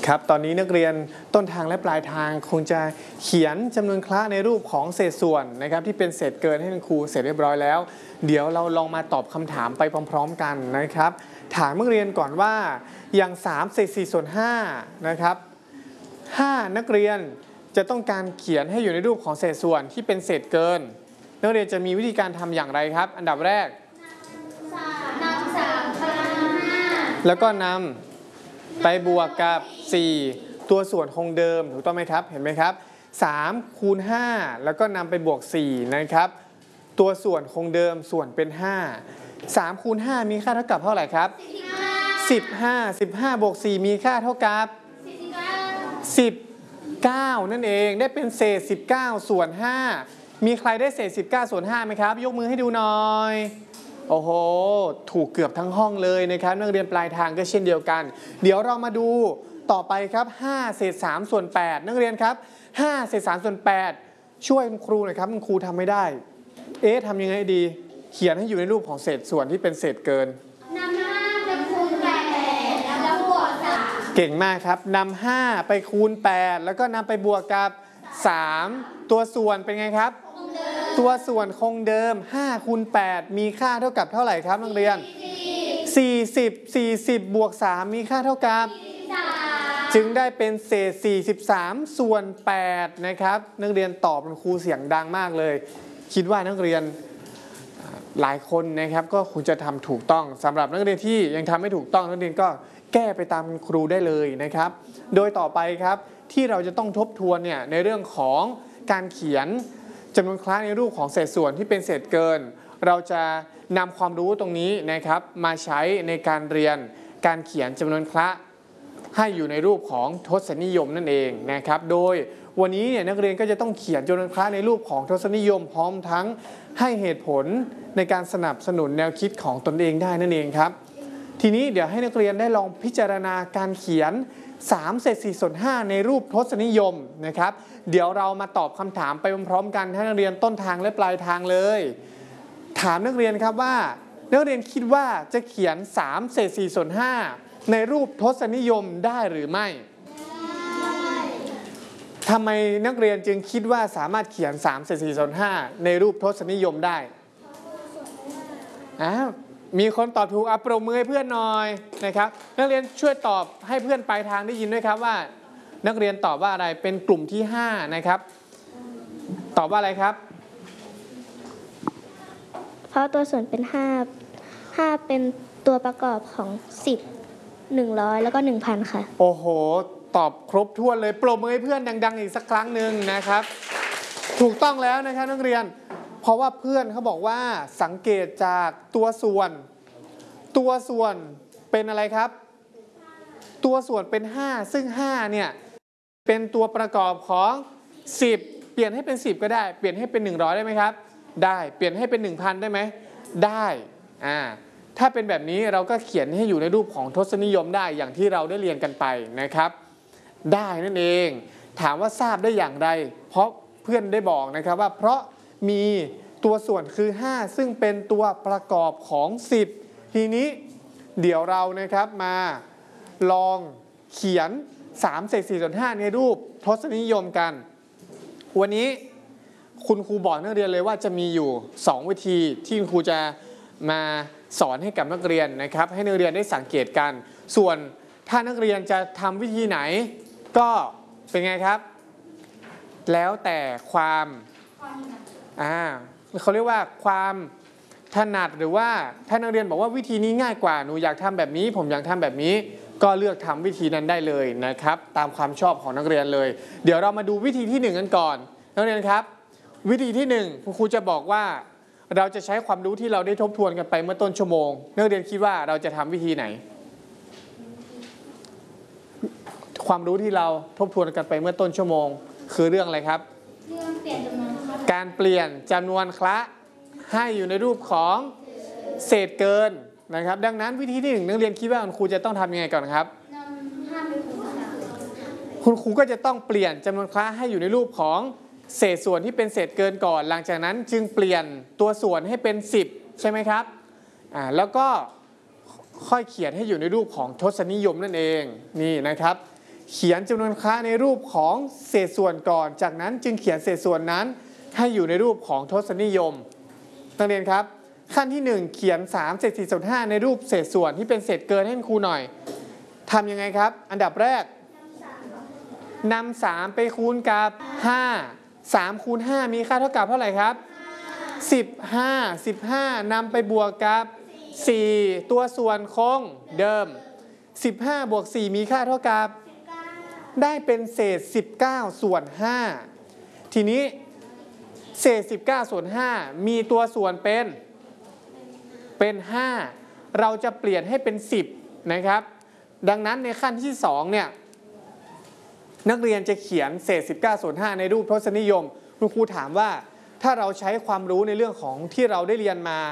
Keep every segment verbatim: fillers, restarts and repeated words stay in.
ครับตอนนี้นักเรียนต้นทางและปลายทางคงจะเขียนจำนวนคละในรูปของเศษส่วนนะครับที่เป็นเศษเกินให้คุณครูเสร็จเรียบร้อยแล้วเดี๋ยวเราลองมาตอบคำถามไปพร้อมๆกันนะครับถามนักเรียนก่อนว่าอย่างสามเศษสี่ส่วนห้านะครับห้านักเรียนจะต้องการเขียนให้อยู่ในรูปของเศษส่วนที่เป็นเศษเกินนักเรียนจะมีวิธีการทำอย่างไรครับอันดับแรกนำสามคละห้าแล้วก็นำไปบวกกับสี่ตัวส่วนคงเดิมถูกต้องไหมครับเห็นไหมครับสามคูณห้าแล้วก็นำไปบวกสี่นะครับตัวส่วนคงเดิมส่วนเป็นห้า สามคูณห้ามีค่าเท่ากับเท่าไหร่ครับสิบห้า สิบห้าบวกสี่มีค่าเท่ากับสิบเก้านั่นเองได้เป็นเศษสิบเก้าส่วนห้ามีใครได้เศษสิบเก้าส่วนห้าไหมครับยกมือให้ดูหน่อยโอ้โหถูกเกือบทั้งห้องเลยนะครับนักเรียนปลายทางก็เช่นเดียวกันเดี๋ยวเรามาดูต่อไปครับห้าเศษสามส่วนแปดนักเรียนครับห้าเศษสามส่วนแปดช่วยคุณครูหน่อยครับคุณครูทำไม่ได้เอ๊ะทำยังไงดีเขียนให้อยู่ในรูปของเศษส่วนที่เป็นเศษเกินนำห้าไปคูณแปดแล้วบวกสามเก่งมากครับนำห้าไปคูณแปดแล้วก็นำไปบวกกับสามตัวส่วนเป็นไงครับตัวส่วนคงเดิมห้าคูณแปดมีค่าเท่ากับเท่าไหร่ครับนักเรียนสี่สิบ สี่สิบบวกสามมีค่าเท่ากับจึงได้เป็นเศษสี่สิบสามส่วนแปดนะครับนักเรียนตอบคุณครูเสียงดังมากเลยคิดว่านักเรียนหลายคนนะครับก็คงจะทำถูกต้องสำหรับนักเรียนที่ยังทำไม่ถูกต้องนักเรียนก็แก้ไปตามคุณครูได้เลยนะครับโดยต่อไปครับที่เราจะต้องทบทวนเนี่ยในเรื่องของการเขียนจำนวนคละในรูปของเศษส่วนที่เป็นเศษเกินเราจะนำความรู้ตรงนี้นะครับมาใช้ในการเรียนการเขียนจำนวนคละให้อยู่ในรูปของทศนิยมนั่นเองนะครับโดยวันนี้เนี่ยนักเรียนก็จะต้องเขียนจำนวนคละในรูปของทศนิยมพร้อมทั้งให้เหตุผลในการสนับสนุนแนวคิดของตนเองได้นั่นเองครับทีนี้เดี๋ยวให้นักเรียนได้ลองพิจารณาการเขียนสามเศษสี่ส่วนห้าในรูปทศนิยมนะครับเดี๋ยวเรามาตอบคำถามไปพร้อมๆกันให้นักเรียนต้นทางและปลายทางเลยถามนักเรียนครับว่านักเรียนคิดว่าจะเขียนสามเศษสี่ส่วนห้าในรูปทศนิยมได้หรือไม่ทำไมนักเรียนจึงคิดว่าสามารถเขียนสามเศษสี่ส่วนห้าในรูปทศนิยมได้อ้าวมีคนตอบถูกอัปรบมือให้เพื่อนหน่อยนะครับนักเรียนช่วยตอบให้เพื่อนปลายทางได้ยินด้วยครับว่านักเรียนตอบว่าอะไรเป็นกลุ่มที่ห้านะครับตอบว่าอะไรครับเพราะตัวส่วนเป็นห้า ห้าเป็นตัวประกอบของสิบ หนึ่งร้อยแล้วก็ หนึ่งพัน ค่ะโอ้โหตอบครบถ้วนเลยปรบมือให้เพื่อนดังๆอีกสักครั้งหนึ่งนะครับถูกต้องแล้วนะครับนักเรียนเพราะว่าเพื่อนเขาบอกว่าสังเกตจากตัวส่วนตัวส่วนเป็นอะไรครับตัวส่วนเป็นห้าซึ่งห้าเนี่ยเป็นตัวประกอบของสิบเปลี่ยนให้เป็นสิบก็ได้เปลี่ยนให้เป็นหนึ่งร้อยได้ไหมครับได้เปลี่ยนให้เป็น หนึ่งพัน ได้ไหมได้อ่าถ้าเป็นแบบนี้เราก็เขียนให้อยู่ในรูปของทศนิยมได้อย่างที่เราได้เรียนกันไปนะครับได้นั่นเองถามว่าทราบได้อย่างไรเพราะเพื่อนได้บอกนะครับว่าเพราะมีตัวส่วนคือห้าซึ่งเป็นตัวประกอบของสิบทีนี้เดี๋ยวเรานะครับมาลองเขียนสามเศษสี่ส่วนห้าในรูปทศนิยมกันวันนี้คุณครูบอกนักเรียนเลยว่าจะมีอยู่สองวิธีที่คุณครูจะมาสอนให้กับนักเรียนนะครับให้นักเรียนได้สังเกตกันส่วนถ้านักเรียนจะทำวิธีไหนก็เป็นไงครับแล้วแต่ความอ่าเขาเรียกว่าความถนัดหรือว่าถ้านักเรียนบอกว่าวิธีนี้ง่ายกว่าหนูอยากทำแบบนี้ผมอยากทำแบบนี้ก็เลือกทำวิธีนั้นได้เลยนะครับตามความชอบของนักเรียนเลยเดี๋ยวเรามาดูวิธีที่หนึ่งกันก่อนนักเรียนครับวิธีที่หนึ่งครูจะบอกว่าเราจะใช้ความรู้ที่เราได้ทบทวนกันไปเมื่อต้นชั่วโมงนักเรียนคิดว่าเราจะทำวิธีไหนความรู้ที่เราทบทวนกันไปเมื่อต้นชั่วโมงคือเรื่องอะไรครับเรื่องเปลี่ยนจำนวนคละการเปลี่ยนจำนวนคละให้อยู่ในรูปของเศษเกินนะครับดังนั้นวิธีที่หนึ่งนักเรียนคิดว่าคุณครูจะต้องทำยังไงก่อนครับนำห้าไปคูณสามคุณครูก็จะต้องเปลี่ยนจำนวนคละให้อยู่ในรูปของเศษส่วนที่เป็นเศษเกินก่อนหลังจากนั้นจึงเปลี่ยนตัวส่วนให้เป็นสิบใช่ไหมครับอ่าแล้วก็ค่อยเขียนให้อยู่ในรูปของทศนิยมนั่นเองนี่นะครับเขียนจำนวนคละในรูปของเศษส่วนก่อนจากนั้นจึงเขียนเศษส่วนนั้นให้อยู่ในรูปของทศนิยมนักเรียนครับขั้นที่หนึ่งเขียนสามเศษสี่ส่วนห้าในรูปเศษส่วนที่เป็นเศษเกินให้ครูหน่อยทำยังไงครับอันดับแรกนำสามไปคูณกับห้า สามคูณห้ามีค่าเท่ากับเท่าไหร่ครับสิบห้า สิบห้านำไปบวกกับสี่ตัวส่วนคงเดิมสิบห้าบวกสี่มีค่าเท่ากับได้เป็นเศษสิบเก้าส่วนห้าทีนี้เศษสิบเก้าส่วนห้ามีตัวส่วนเป็นเป็นห้าเราจะเปลี่ยนให้เป็นสิบนะครับดังนั้นในขั้นที่สองเนี่ยนักเรียนจะเขียนเศษสิบเก้าส่วนห้าในรูปทศนิยมคุณครูถามว่าถ้าเราใช้ความรู้ในเรื่องของที่เราได้เรียนมา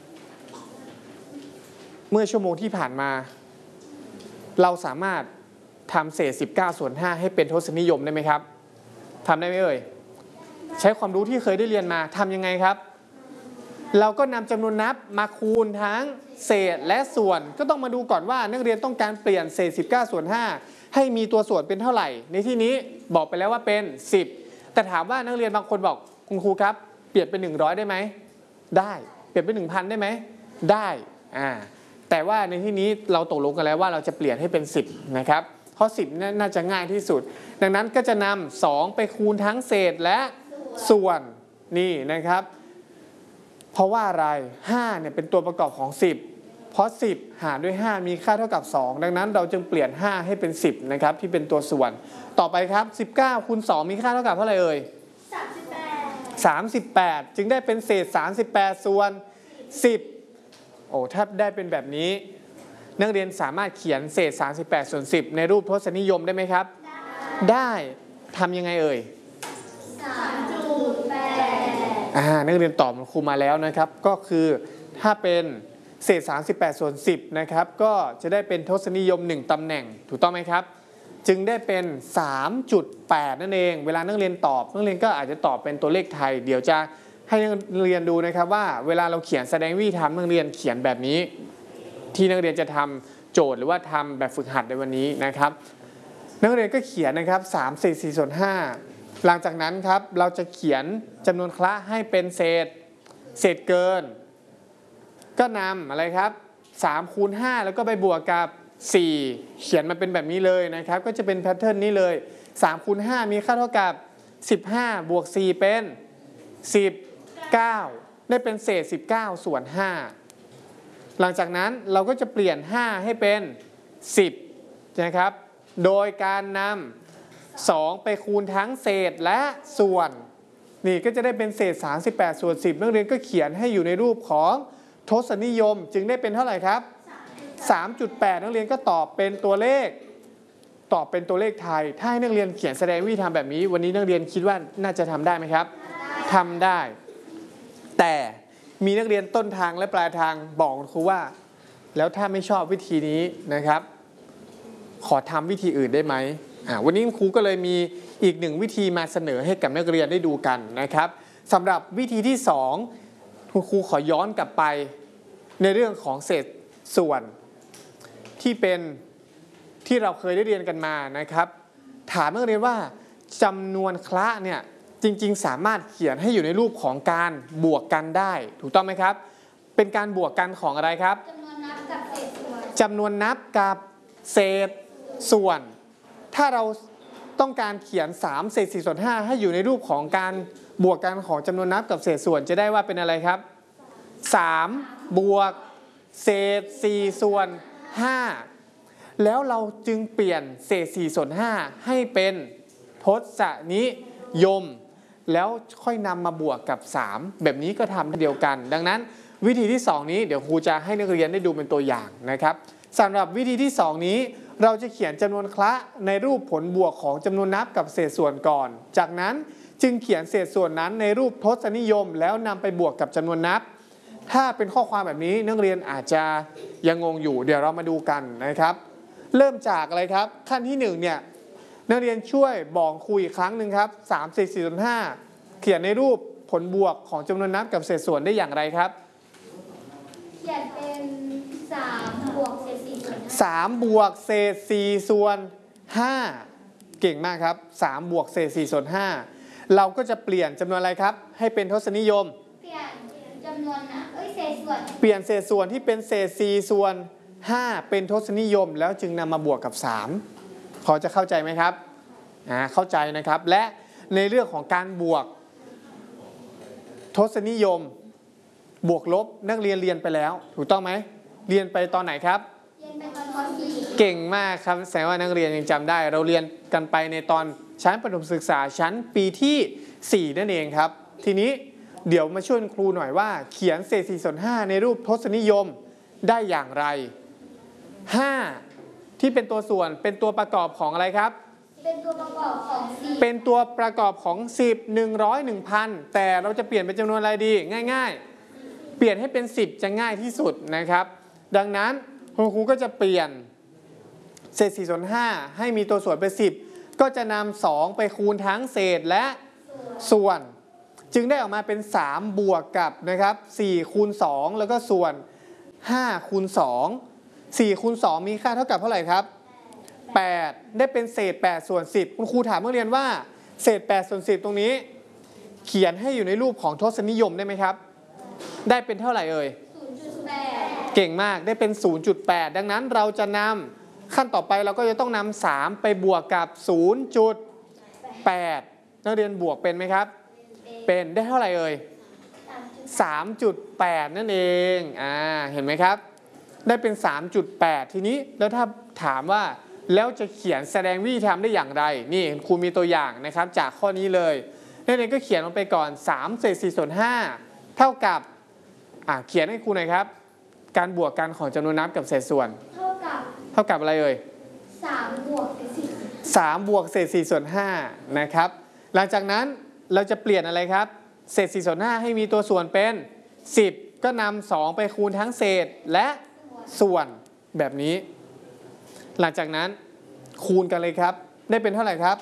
เมื่อชั่วโมงที่ผ่านมาเราสามารถทำเศษสิบเก้าส่วนห้าให้เป็นทศนิยมได้ไหมครับทำได้ไหมเอ่ยใช้ความรู้ที่เคยได้เรียนมาทำยังไงครับเราก็นำจำนวนนับมาคูณทั้งเศษและส่วนก็ต้องมาดูก่อนว่านักเรียนต้องการเปลี่ยนเศษสิบเก้าส่วนห้าให้มีตัวส่วนเป็นเท่าไหร่ในที่นี้บอกไปแล้วว่าเป็นสิบแต่ถามว่านักเรียนบางคนบอกคุณครูครับเปลี่ยนเป็นหนึ่งร้อยได้ไหมได้เปลี่ยนเป็น หนึ่งพัน ได้ไหมได้อ่าแต่ว่าในที่นี้เราตกลงกันแล้วว่าเราจะเปลี่ยนให้เป็นสิบนะครับเพราะสิบน่าจะง่ายที่สุดดังนั้นก็จะนำสองไปคูณทั้งเศษและส่วนนี่นะครับเพราะว่าอะไรห้าเนี่ยเป็นตัวประกอบของสิบเพราะสิบหารด้วยห้ามีค่าเท่ากับสองดังนั้นเราจึงเปลี่ยนห้าให้เป็นสิบนะครับที่เป็นตัวส่วนต่อไปครับสิบเก้าคูณสองมีค่าเท่ากับเท่าไหร่เอ่ยสามสิบแปดสามสิบแปดจึงได้เป็นเศษสามสิบแปดส่วนสิบโอ้ถ้าได้เป็นแบบนี้นักเรียนสามารถเขียนเศษสามสิบแปดส่วนสิบในรูปทศนิยมได้ไหมครับได้ทำยังไงเอ่ยสามจุดแปดอ่านักเรียนตอบครูมาแล้วนะครับก็คือถ้าเป็นเศษสามสิบแปดส่วนสิบนะครับก็จะได้เป็นทศนิยมหนึ่งตำแหน่งถูกต้องไหมครับจึงได้เป็น สามจุดแปด นั่นเองเวลานักเรียนตอบนักเรียนก็อาจจะตอบเป็นตัวเลขไทยเดี๋ยวจะให้นักเรียนดูนะครับว่าเวลาเราเขียนแสดงวิธีทำนักเรียนเขียนแบบนี้ที่นักเรียนจะทำโจทย์หรือว่าทำแบบฝึกหัดในวันนี้นะครับนักเรียนก็เขียนนะครับสามเศษสี่ส่วนห้าหลังจากนั้นครับเราจะเขียนจำนวนคละให้เป็นเศษเศษเกินก็นำอะไรครับสามคูณห้าแล้วก็ไปบวกกับสี่เขียนมาเป็นแบบนี้เลยนะครับก็จะเป็นแพทเทิร์นนี้เลยสามคูณห้ามีค่าเท่ากับสิบห้าบวกสี่เป็นสิบเก้าได้เป็นเศษสิบเก้าส่วนห้าหลังจากนั้นเราก็จะเปลี่ยนห้าให้เป็นสิบนะครับโดยการนำสองไปคูณทั้งเศษและส่วนนี่ก็จะได้เป็นเศษสามสิบแปดส่วนสิบนักเรียนก็เขียนให้อยู่ในรูปของทศนิยมจึงได้เป็นเท่าไหร่ครับ สามจุดแปด นักเรียนก็ตอบเป็นตัวเลขตอบเป็นตัวเลขไทยถ้าให้นักเรียนเขียนแสดงวิธีทำแบบนี้วันนี้นักเรียนคิดว่าน่าจะทำได้ไหมครับทำได้แต่มีนักเรียนต้นทางและปลายทางบอกครูว่าแล้วถ้าไม่ชอบวิธีนี้นะครับขอทำวิธีอื่นได้ไหมอ่าวันนี้ครูก็เลยมีอีกหนึ่งวิธีมาเสนอให้กับนักเรียนได้ดูกันนะครับสำหรับวิธีที่สองครูขอย้อนกลับไปในเรื่องของเศษส่วนที่เป็นที่เราเคยได้เรียนกันมานะครับถามนักเรียนว่าจำนวนคละเนี่ยจริงๆสามารถเขียนให้อยู่ในรูปของการบวกกันได้ถูกต้องไหมครับเป็นการบวกกันของอะไรครับจำนวนนับกับเศษส่วนจำนวนนับกับเศษส่วนถ้าเราต้องการเขียนสามเศษสี่ส่วนห้าให้อยู่ในรูปของการบวกกันของจำนวนนับกับเศษส่วนจะได้ว่าเป็นอะไรครับสามบวกเศษสี่ส่วนห้าแล้วเราจึงเปลี่ยนเศษสี่ส่วนห้าให้เป็นทศนิยมแล้วค่อยนำมาบวกกับสามแบบนี้ก็ทำเดียวกันดังนั้นวิธีที่สองนี้เดี๋ยวครูจะให้นักเรียนได้ดูเป็นตัวอย่างนะครับสำหรับวิธีที่สองนี้เราจะเขียนจำนวนคละในรูปผลบวกของจำนวนนับกับเศษส่วนก่อนจากนั้นจึงเขียนเศษส่วนนั้นในรูปทศนิยมแล้วนำไปบวกกับจำนวนนับถ้าเป็นข้อความแบบนี้นักเรียนอาจจะยังงงอยู่เดี๋ยวเรามาดูกันนะครับเริ่มจากอะไรครับขั้นที่หนึ่งเนี่ยนักเรียนช่วยบอกครูอีกครั้งหนึ่งครับสามเศษสี่ส่วนห้าเขียนในรูปผลบวกของจำนวนนับกับเศษส่วนได้อย่างไรครับเขียนเป็นสามบวกเศษสี่ส่วนห้าสามบวกเศษสี่ส่วนห้าเก่งมากครับสามบวกเศษสี่ส่วนห้าเราก็จะเปลี่ยนจำนวนอะไรครับให้เป็นทศนิยมเปลี่ยนจำนวนนะเอ้ยเศษส่วนเปลี่ยนเศษส่วนที่เป็นเศษสี่ส่วนห้าเป็นทศนิยมแล้วจึงนำมาบวกกับสามพอจะเข้าใจไหมครับอ่าเข้าใจนะครับและในเรื่องของการบวกทศนิยมบวกลบนักเรียนเรียนไปแล้วถูกต้องไหมเรียนไปตอนไหนครับเรียนไปตอนป.สี่เก่งมากครับแสดงว่านักเรียนยังจำได้เราเรียนกันไปในตอนชั้นประถมศึกษาชั้นปีที่สี่นั่นเองครับทีนี้เดี๋ยวมาช่วยครูหน่อยว่าเขียนเศษสี่ส่วนห้าในรูปทศนิยมได้อย่างไรห้าที่เป็นตัวส่วนเป็นตัวประกอบของอะไรครับเป็นตัวประกอบของสิบเป็นตัวประกอบของสิบ หนึ่งร้อย หนึ่งพันแต่เราจะเปลี่ยนเป็นจำนวนอะไรดีง่ายๆเปลี่ยนให้เป็นสิบจะง่ายที่สุดนะครับดังนั้นคุณครูก็จะเปลี่ยนเศษสี่ส่วนห้าให้มีตัวส่วนเป็นสิบก็จะนำสองไปคูณทั้งเศษและส่วนจึงได้ออกมาเป็นสามบวกกับนะครับสี่คูณสองแล้วก็ส่วนห้าคูณสองสี่คูณสองมีค่าเท่ากับเท่าไหร่ครับแปดได้เป็นเศษแปดส่วนสิบคุณครูถามนักเรียนว่าเศษแปดส่วนสิบตรงนี้เขียนให้อยู่ในรูปของทศนิยมได้ไหมครับได้เป็นเท่าไหร่เอ่ยศูนย์จุดแปดเก่งมากได้เป็น ศูนย์จุดแปด ดังนั้นเราจะนำขั้นต่อไปเราก็จะต้องนำสามไปบวกกับ ศูนย์จุดแปด นักเรียนบวกเป็นไหมครับเป็นได้เท่าไหร่เอ่ย สามจุดแปด นั่นเองอ่าเห็นไหมครับได้เป็น สามจุดแปด ทีนี้แล้วถ้าถามว่าแล้วจะเขียนแสดงวิธีทำได้อย่างไรนี่ครูมีตัวอย่างนะครับจากข้อนี้เลยนักเรียนก็เขียนลงไปก่อนสามเศษสี่ส่วนห้าเท่ากับอ่าเขียนให้ครูหน่อยครับการบวกกันของจำนวนนับกับเศษส่วนเท่ากับเท่ากับอะไรเอ่ยสามบวกเศษสี่สามบวกเศษสี่ส่วนห้านะครับหลังจากนั้นเราจะเปลี่ยนอะไรครับเศษสี่ส่วนห้าให้มีตัวส่วนเป็นสิบก็นำสองไปคูณทั้งเศษและส่วนแบบนี้หลังจากนั้นคูณกันเลยครับได้เป็นเท่าไหร่ครับ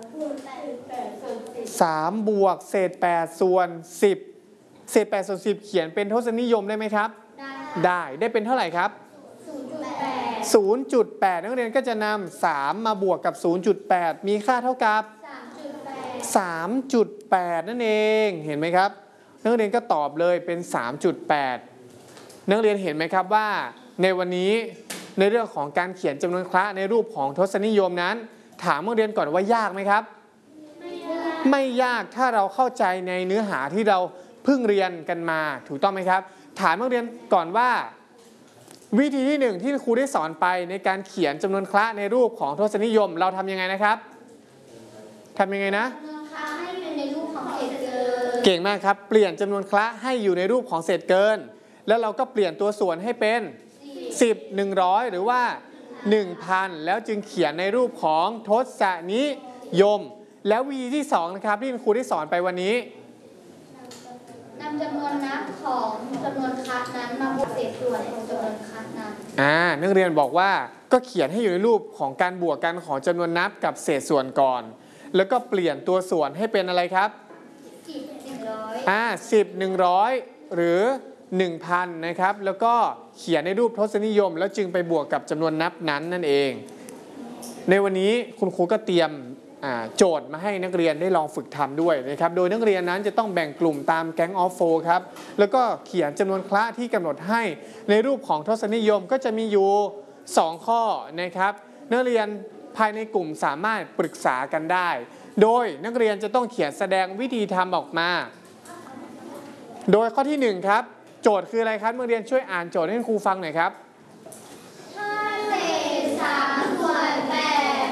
สามบวกเศษแปดส่วนสิบเศษแปดส่วนสิบเขียนเป็นทศนิยมได้ไหมครับได้ได้เป็นเท่าไหร่ครับ ศูนย์จุดแปด นักเรียนก็จะนำสามมาบวกกับ ศูนย์จุดแปด มีค่าเท่ากับ สามจุดแปด นั่นเองเห็นไหมครับนักเรียนก็ตอบเลยเป็น สามจุดแปด นักเรียนเห็นไหมครับว่าในวันนี้ในเรื่องของการเขียนจำนวนคละในรูปของทศนิยมนั้นถามนักเรียนก่อนว่ายากไหมครับไม่ยากไม่ยากถ้าเราเข้าใจในเนื้อหาที่เราเพิ่งเรียนกันมาถูกต้องไหมครับถามนักเรียนก่อนว่าวิธีที่หนึ่งที่ครูได้สอนไปในการเขียนจำนวนคละในรูปของทศนิยมเราทำยังไงนะครับทำยังไงนะจำนวนคละให้อยู่ในรูปของเศษเกินเก่งมากครับเปลี่ยนจำนวนคละให้อยู่ในรูปของเศษเกินแล้วเราก็เปลี่ยนตัวส่วนให้เป็นสิบ หนึ่งร้อย หรือว่า หนึ่งพัน แล้วจึงเขียนในรูปของทศนิยมแล้ววิธีที่สองนะครับที่ครูได้สอนไปวันนี้นำจำนวนนับของจำนวนคละนั้นมาบวกเศษส่วนของจำนวนคละนั้นอ่านักเรียนบอกว่าก็เขียนให้อยู่ในรูปของการบวกกันของจำนวนนับกับเศษส่วนก่อนแล้วก็เปลี่ยนตัวส่วนให้เป็นอะไรครับสิบ หนึ่งร้อยอ่าสิบ หนึ่งร้อยหรือหนึ่งพันนะครับแล้วก็เขียนในรูปทศนิยมแล้วจึงไปบวกกับจำนวนนับนั้นนั่นเองในวันนี้คุณครูก็เตรียมโจทย์มาให้นักเรียนได้ลองฝึกทำด้วยนะครับโดยนักเรียนนั้นจะต้องแบ่งกลุ่มตามแก๊งออฟโฟครับแล้วก็เขียนจำนวนคละที่กำหนดให้ในรูปของทศนิยมก็จะมีอยู่สองข้อนะครับนักเรียนภายในกลุ่มสามารถปรึกษากันได้โดยนักเรียนจะต้องเขียนแสดงวิธีทำออกมาโดยข้อที่หนึ่งครับโจทย์คืออะไรครับนักเรียนช่วยอ่านโจทย์ให้ครูฟังหน่อยครับห้าเศษสามส่วนแปด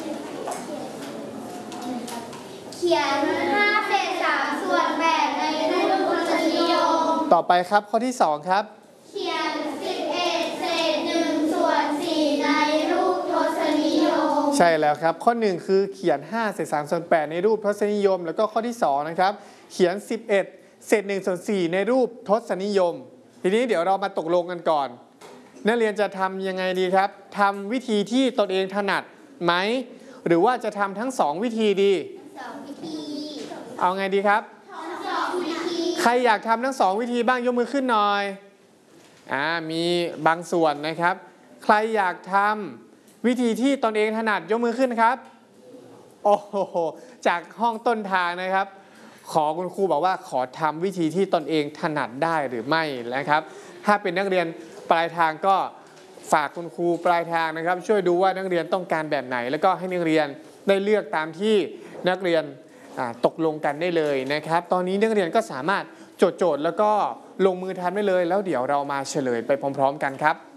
เขียนห้าเศษสามส่วนแปดในรูปทศนิยมต่อไปครับข้อที่สองครับเขียนสิบเอ็ดเศษหนึ่งส่วนสี่ในรูปทศนิยมใช่แล้วครับข้อหนึ่งคือเขียนห้าเศษสามส่วนแปดในรูปทศนิยมแล้วก็ข้อที่สองนะครับเขียนสิบเอ็ดเศษหนึ่งส่วนสี่ในรูปทศนิยมทีนี้เดี๋ยวเรามาตกลงกันก่อนนักเรียนจะทำยังไงดีครับทำวิธีที่ตนเองถนัดไหมหรือว่าจะทำทั้งสองวิธีดีสองวิธีเอาไงดีครับทั้งสองวิธีใครอยากทำทั้งสองวิธีบ้างยกมือขึ้นหน่อยอ่ามีบางส่วนนะครับใครอยากทวิธีที่ตนเองถนัดยกมือขึ้นครับโอ้โหจากห้องต้นทางนะครับขอคุณครูบอกว่าขอทำวิธีที่ตนเองถนัดได้หรือไม่นะครับถ้าเป็นนักเรียนปลายทางก็ฝากคุณครูปลายทางนะครับช่วยดูว่านักเรียนต้องการแบบไหนแล้วก็ให้นักเรียนได้เลือกตามที่นักเรียนตกลงกันได้เลยนะครับตอนนี้นักเรียนก็สามารถจดโจทย์แล้วก็ลงมือทำได้เลยแล้วเดี๋ยวเรามาเฉลยไปพร้อมๆกันครับ